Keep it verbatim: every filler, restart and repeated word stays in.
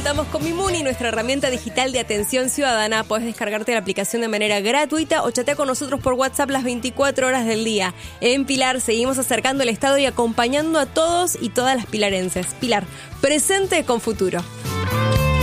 contamos con Mimuni, nuestra herramienta digital de atención ciudadana. Podés descargarte la aplicación de manera gratuita o chatea con nosotros por WhatsApp las veinticuatro horas del día. En Pilar seguimos acercando el Estado y acompañando a todos y todas las pilarenses. Pilar, presente con futuro.